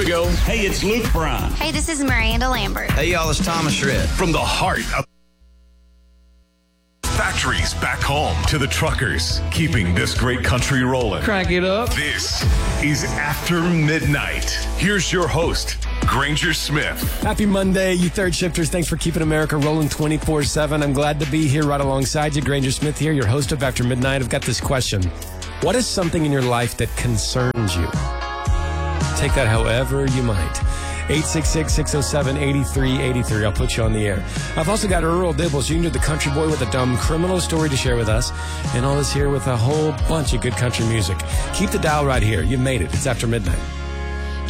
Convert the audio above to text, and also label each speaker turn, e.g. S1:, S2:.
S1: we go. Hey, it's Luke Bryan.
S2: Hey, this is Miranda Lambert.
S3: Hey, y'all, it's Thomas Shred.
S4: From the heart of factories back home to the truckers, keeping this great country rolling.
S5: Crank it up.
S4: This is After Midnight. Here's your host, Granger Smith.
S5: Happy Monday, you third shifters. Thanks for keeping America rolling 24/7. I'm glad to be here right alongside you. Granger Smith here, your host of After Midnight. I've got this question. What is something in your life that concerns you? Take that however you might. 866-607-8383. I'll put you on the air. I've also got Earl Dibbles, Jr., the country boy with a dumb criminal story to share with us. And all this here with a whole bunch of good country music. Keep the dial right here. You made it. It's After Midnight.